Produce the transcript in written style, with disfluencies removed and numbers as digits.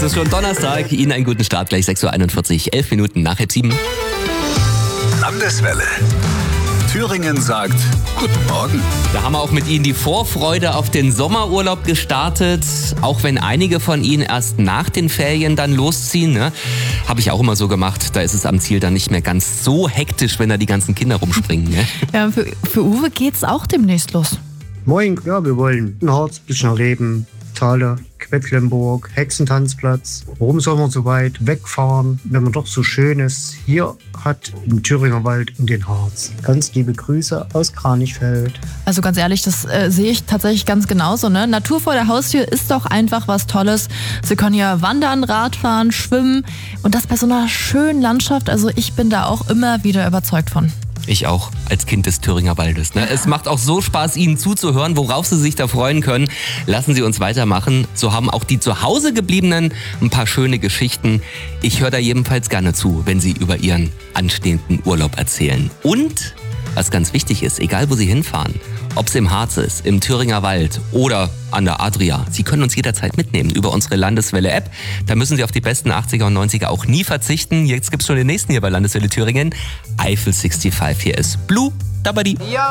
Es ist schon Donnerstag. Ihnen einen guten Start. Gleich 6.41 Uhr, 11 Minuten nach 7:30. Landeswelle. Thüringen sagt Guten Morgen. Da haben wir auch mit Ihnen die Vorfreude auf den Sommerurlaub gestartet. Auch wenn einige von Ihnen erst nach den Ferien dann losziehen. Ne? Habe ich auch immer so gemacht. Da ist es am Ziel dann nicht mehr ganz so hektisch, wenn da die ganzen Kinder rumspringen. Ne? Ja, für Uwe geht's auch demnächst los. Moin, ja, wir wollen in Harz ein bisschen erleben. Thale, Quedlinburg, Hexentanzplatz. Warum soll man so weit wegfahren, wenn man doch so Schönes hier hat im Thüringer Wald und den Harz? Ganz liebe Grüße aus Kranichfeld. Also ganz ehrlich, das sehe ich tatsächlich ganz genauso. Ne? Natur vor der Haustür ist doch einfach was Tolles. Sie können ja wandern, Radfahren, schwimmen und das bei so einer schönen Landschaft. Also ich bin da auch immer wieder überzeugt von. Ich auch, als Kind des Thüringer Waldes. Ne? Es macht auch so Spaß, Ihnen zuzuhören, worauf Sie sich da freuen können. Lassen Sie uns weitermachen. So haben auch die zu Hause gebliebenen ein paar schöne Geschichten. Ich höre da jedenfalls gerne zu, wenn Sie über Ihren anstehenden Urlaub erzählen. Und, was ganz wichtig ist, egal wo Sie hinfahren, ob es im Harz ist, im Thüringer Wald oder an der Adria, Sie können uns jederzeit mitnehmen über unsere Landeswelle-App. Da müssen Sie auf die besten 80er und 90er auch nie verzichten. Jetzt gibt's schon den nächsten hier bei Landeswelle Thüringen. Eifel 65. Hier ist Blue Dabadi. Ja.